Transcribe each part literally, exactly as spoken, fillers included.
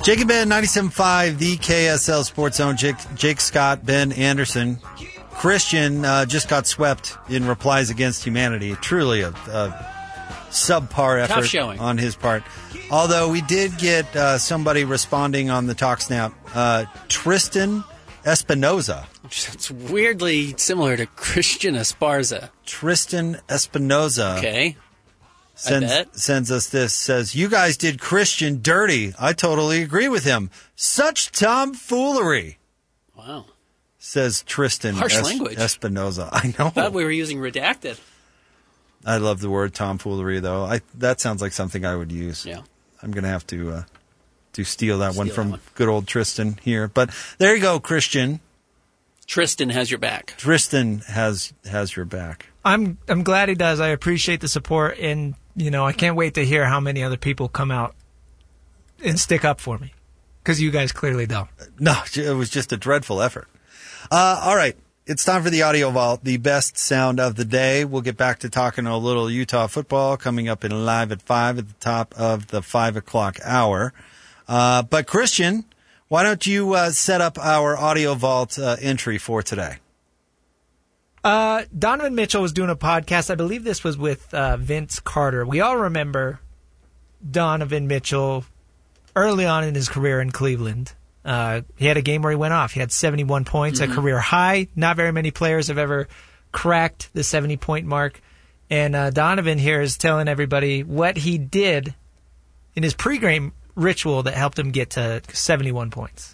Jake and Ben, ninety-seven point five, the K S L Sports Zone. Jake, Jake Scott, Ben Anderson. Christian uh, just got swept in replies against humanity. Truly a, a subpar effort showing on his part. Although we did get uh, somebody responding on the Talk Snap. Uh, Tristan Espinoza. It's weirdly similar to Christian Esparza. Tristan Espinoza. Okay. Sends, sends us this, says, you guys did Christian dirty. I totally agree with him. Such tomfoolery. Wow. Says Tristan Harsh es- language. Espinoza. I know. I thought we were using redacted. I love the word tomfoolery, though. I That sounds like something I would use. Yeah. I'm going to have to uh, to steal that Steal one from that one. good old Tristan here. But there you go, Christian. Tristan has your back. Tristan has has your back. I'm I'm glad he does. I appreciate the support, and you know I can't wait to hear how many other people come out and stick up for me, because you guys clearly don't. No, it was just a dreadful effort. Uh, all right, it's time for the Audio Vault, the best sound of the day. We'll get back to talking a little Utah football coming up in Live at five at the top of the five o'clock hour. Uh, but Christian, why don't you uh, set up our Audio Vault uh, entry for today? Uh, Donovan Mitchell was doing a podcast. I believe this was with uh, Vince Carter. We all remember Donovan Mitchell early on in his career in Cleveland. Uh, he had a game where he went off. He had seventy-one points, mm-hmm. a career high. Not very many players have ever cracked the seventy-point mark. And uh, Donovan here is telling everybody what he did in his pregame ritual that helped him get to seventy-one points.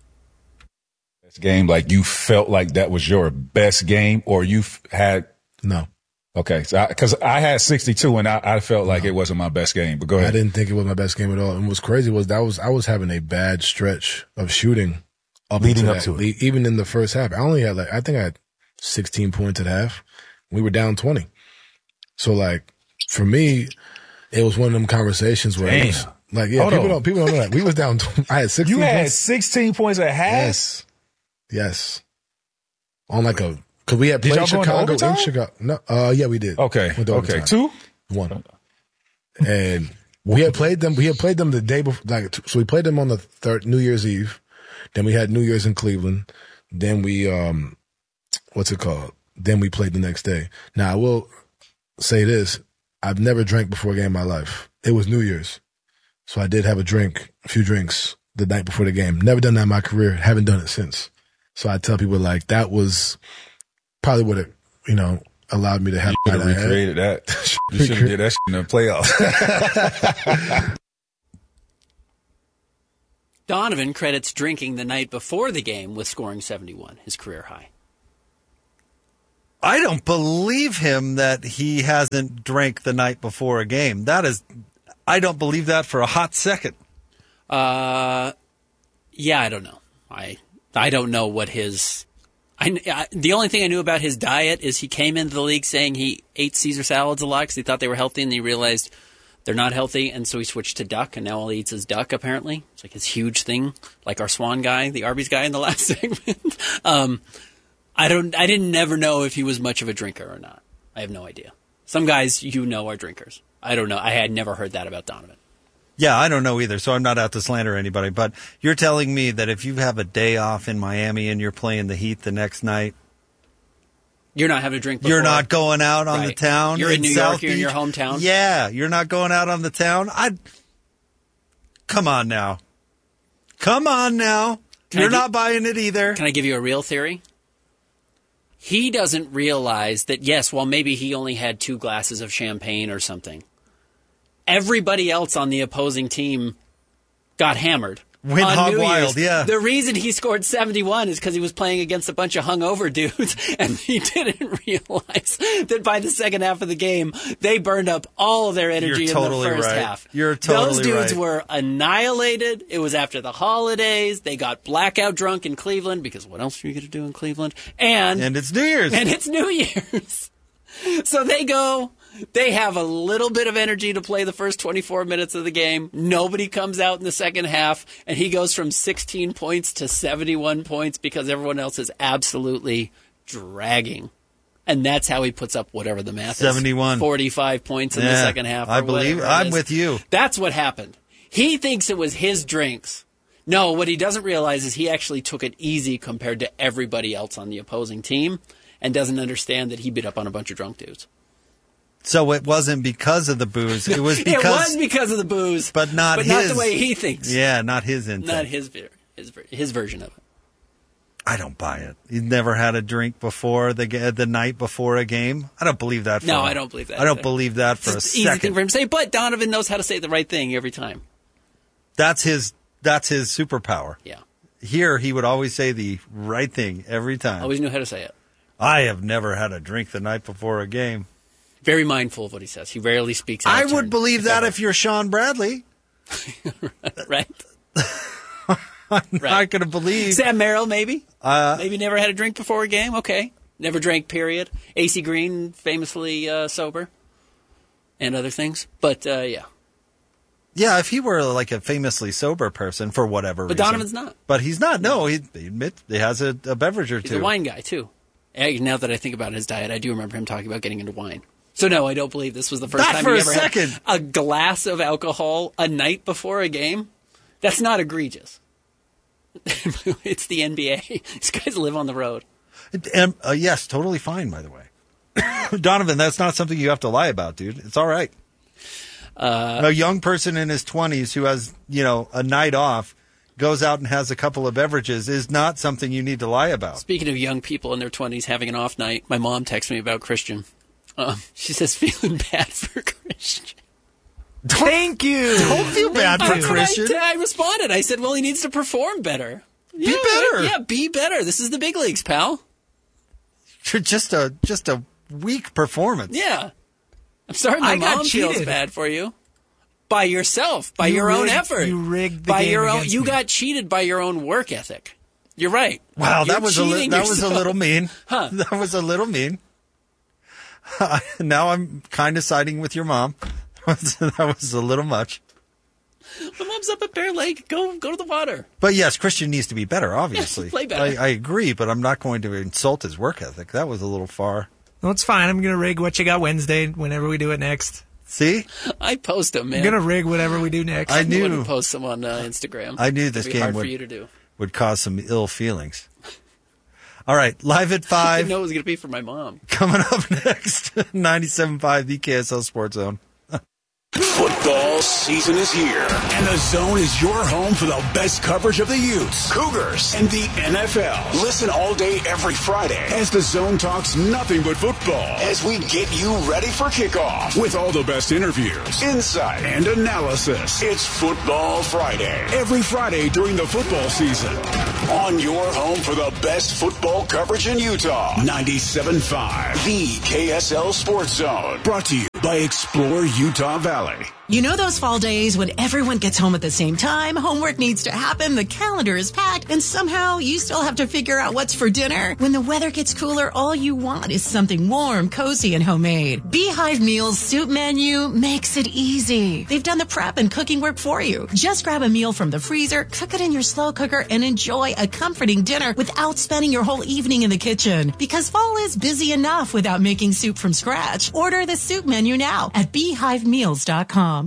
Game, like you felt like that was your best game, or you had no. Okay, so because I, I had sixty-two and I, I felt like no. it wasn't my best game. But go ahead. I didn't think it was my best game at all. And what's crazy was that was I was having a bad stretch of shooting up leading up that. to it. Even in the first half, I only had like I think I had sixteen points at half. We were down twenty. So like for me, it was one of them conversations where it was, like yeah, Hold people on. don't people don't know that we was down. I had sixteen. You had points. sixteen points at half. Yes. Yes. On like a, cause we had did played y'all Chicago go in Chicago. No, uh, yeah, we did. Okay. Okay. Two? One. And we had played them, we had played them the day before, like, so we played them on the third, New Year's Eve. Then we had New Year's in Cleveland. Then we, um, what's it called? Then we played the next day. Now I will say this. I've never drank before a game in my life. It was New Year's. So I did have a drink, a few drinks the night before the game. Never done that in my career. Haven't done it since. So I tell people like that was probably what it, you know, allowed me to have. You could have recreated that. You should have did that shit in the playoffs. Donovan credits drinking the night before the game with scoring seventy-one, his career high. I don't believe him that he hasn't drank the night before a game. That is, I don't believe that for a hot second. Uh, yeah, I don't know. I. I don't know what his. I, I, the only thing I knew about his diet is he came into the league saying he ate Caesar salads a lot because he thought they were healthy, and he realized they're not healthy, and so he switched to duck, and now all he eats is duck. Apparently, it's like his huge thing, like our Swan guy, the Arby's guy in the last segment. um, I don't. I didn't never know if he was much of a drinker or not. I have no idea. Some guys you know are drinkers. I don't know. I had never heard that about Donovan. Yeah, I don't know either, so I'm not out to slander anybody. But you're telling me that if you have a day off in Miami and you're playing the Heat the next night, you're not having a drink before. You're not going out on right. the town. You're in, in New South York. You're in Beach. your hometown. Yeah, you're not going out on the town. I come on now, come on now. Can you're not buying it either. Can I give you a real theory? He doesn't realize that. Yes, well, maybe he only had two glasses of champagne or something. Everybody else on the opposing team got hammered. Went hog wild, yeah. The reason he scored seventy-one is because he was playing against a bunch of hungover dudes, and he didn't realize that by the second half of the game, they burned up all of their energy You're totally in the first right. half. You're totally Those dudes right. were annihilated. It was after the holidays. They got blackout drunk in Cleveland, because what else are you going to do in Cleveland? And, and it's New Year's. And it's New Year's. So they go... They have a little bit of energy to play the first twenty-four minutes of the game. Nobody comes out in the second half, and he goes from sixteen points to seventy-one points because everyone else is absolutely dragging. And that's how he puts up whatever the math seventy-one. is. forty-five points in yeah, the second half. Or I believe. I'm with you. That's what happened. He thinks it was his drinks No, what he doesn't realize is he actually took it easy compared to everybody else on the opposing team and doesn't understand that he beat up on a bunch of drunk dudes. So it wasn't because of the booze. It was because... it was because of the booze. But not but his... not the way he thinks. Yeah, not his intent. Not his, his, his version of it. I don't buy it. He never had a drink before the the night before a game. I don't believe that. For No, a, I don't believe that. I don't either. believe that for it's a an second. Easy thing for him to say, but Donovan knows how to say the right thing every time. That's his. That's his superpower. Yeah. Here, he would always say the right thing every time. Always knew how to say it. I have never had a drink the night before a game. Very mindful of what he says. He rarely speaks out I of would turn, believe if that ever. if you're Sean Bradley. Right? I'm Right. not going to believe. Sam Merrill, maybe? Uh, maybe never had a drink before a game? Okay. Never drank, period. A C Green, famously uh, sober. And other things. But, uh, yeah. Yeah, if he were like a famously sober person for whatever But reason. Donovan's not. But he's not. No, he, he admits he has a, a beverage or He's two. a wine guy, too. And now that I think about his diet, I do remember him talking about getting into wine. So, no, I don't believe this was the first Not time for he a ever second. had a glass of alcohol a night before a game. That's not egregious. It's the N B A. These guys live on the road. And, uh, yes, totally fine, by the way. Donovan, that's not something you have to lie about, dude. It's all right. Uh, a young person in his twenties who has, you know, a night off, goes out and has a couple of beverages is not something you need to lie about. Speaking of young people in their twenties having an off night, my mom texted me about Christian. Um, she says, feeling bad for Christian. Thank you. Don't feel bad for That's what Christian. I, I responded. I said, well, he needs to perform better. Be Yeah, better. Yeah, be better. This is the big leagues, pal. Just a just a weak performance. Yeah. I'm sorry my I got mom feels cheated. bad for you. By yourself, by You your own rigged- effort. you rigged the by game your own against you me. got cheated by your own work ethic. You're right. Wow, You're that was a li- cheating that was a yourself. little mean. Huh. That was a little mean. Now I'm kind of siding with your mom. That was a little much. My mom's up at Bear Lake. Go go to the water. But yes, Christian needs to be better, obviously. play better. I, I agree, but I'm not going to insult his work ethic. That was a little far. No, it's fine. I'm going to rig what you got Wednesday whenever we do it next. See? I post them, man. I'm going to rig whatever we do next. I I'm the one knew- who posts them on uh, Instagram. I knew this It'd be game hard would, for you to do. would cause some ill feelings. All right, live at I five. didn't know it was going to be for my mom. Coming up next, ninety-seven point five, the K S L Sports Zone. Football season is here, and the Zone is your home for the best coverage of the Utes, Cougars, and the N F L. Listen all day, every Friday, as the Zone talks nothing but football, as we get you ready for kickoff with all the best interviews, insight, and analysis. It's Football Friday, every Friday during the football season, on your home for the best football coverage in Utah. ninety-seven point five, the K S L Sports Zone, brought to you by Explore Utah Valley. You know those fall days when everyone gets home at the same time, homework needs to happen, the calendar is packed, and somehow you still have to figure out what's for dinner? When the weather gets cooler, all you want is something warm, cozy, and homemade. Beehive Meals Soup Menu makes it easy. They've done the prep and cooking work for you. Just grab a meal from the freezer, cook it in your slow cooker, and enjoy a comforting dinner without spending your whole evening in the kitchen. Because fall is busy enough without making soup from scratch. Order the soup menu now at beehive meals dot com.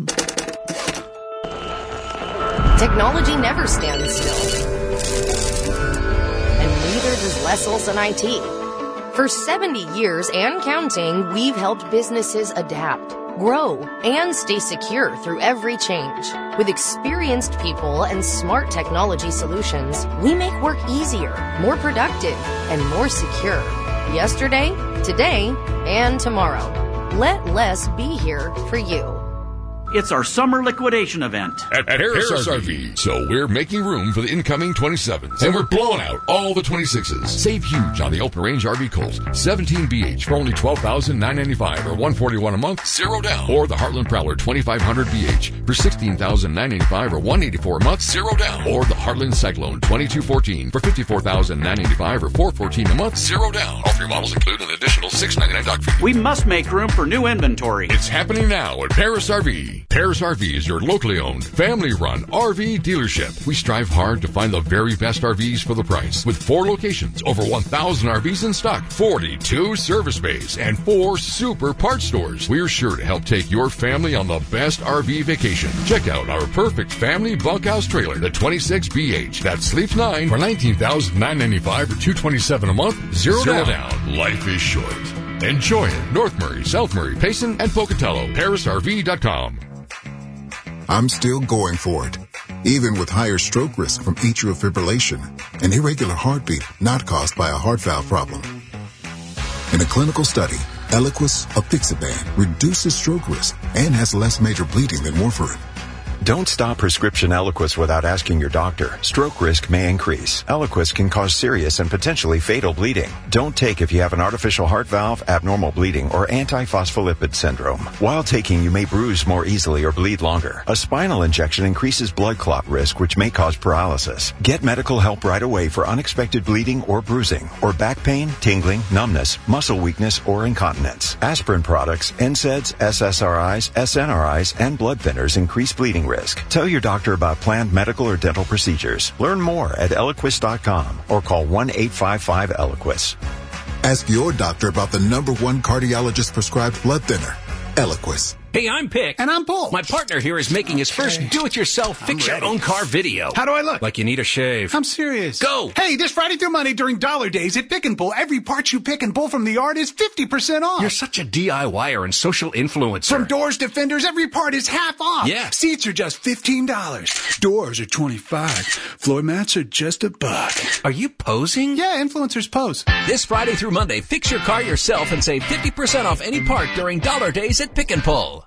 Technology never stands still. And neither does Les Olson I T. For seventy years and counting, we've helped businesses adapt, grow, and stay secure through every change. With experienced people and smart technology solutions, we make work easier, more productive, and more secure. Yesterday, today, and tomorrow. Let Les be here for you. It's our summer liquidation event. At, at Harris, Harris R V. So we're making room for the incoming twenty-sevens. And we're blowing out all the twenty-sixes. Save huge on the Open Range R V Colt. seventeen B H for only twelve thousand nine hundred ninety-five dollars or one hundred forty-one dollars a month, zero down. Or the Heartland Prowler twenty-five hundred B H for sixteen thousand nine hundred ninety-five dollars or one hundred eighty-four dollars a month, zero down. Or the Heartland Cyclone twenty-two fourteen for fifty-four thousand nine hundred ninety-five dollars or four hundred fourteen dollars a month, zero down. All three models include an additional six hundred ninety-nine dollars dock fee. We must make room for new inventory. It's happening now at Paris R V. V. Paris R V is your locally owned, family-run R V dealership. We strive hard to find the very best R Vs for the price. With four locations, over one thousand R Vs in stock, forty-two service bays, and four super parts stores, we're sure to help take your family on the best R V vacation. Check out our perfect family bunkhouse trailer, the twenty-six B H, that sleeps nine for nineteen thousand nine hundred ninety-five dollars or two hundred twenty-seven dollars a month. Zero, Zero down. down. Life is short. Enjoy it. North Murray, South Murray, Payson, and Pocatello. Paris R V dot com. I'm still going for it, even with higher stroke risk from atrial fibrillation, an irregular heartbeat not caused by a heart valve problem. In a clinical study, Eliquis apixaban reduces stroke risk and has less major bleeding than warfarin. Don't stop prescription Eliquis without asking your doctor. Stroke risk may increase. Eliquis can cause serious and potentially fatal bleeding. Don't take if you have an artificial heart valve, abnormal bleeding, or antiphospholipid syndrome. While taking, you may bruise more easily or bleed longer. A spinal injection increases blood clot risk, which may cause paralysis. Get medical help right away for unexpected bleeding or bruising, or back pain, tingling, numbness, muscle weakness, or incontinence. Aspirin products, N SAIDs, S S R Is, S N R Is, and blood thinners increase bleeding risk. Tell your doctor about planned medical or dental procedures. Learn more at Eliquis dot com or call one eight five five Eliquis. Ask your doctor about the number one cardiologist prescribed blood thinner, Eliquis. Hey, I'm Pick. And I'm Paul. My partner here is making his first okay. do-it-yourself fix-your-own-car video. How do I look? Like you need a shave. I'm serious. Go! Hey, this Friday through Monday during Dollar Days at Pick and Pull, every part you pick and pull from the yard is fifty percent off. You're such a DIYer and social influencer. From doors to fenders, every part is half off. Yeah. Seats are just fifteen dollars. Doors are twenty-five dollars. Floor mats are just a buck. Are you posing? Yeah, influencers pose. This Friday through Monday, fix your car yourself and save fifty percent off any part during Dollar Days at Pick and Pull.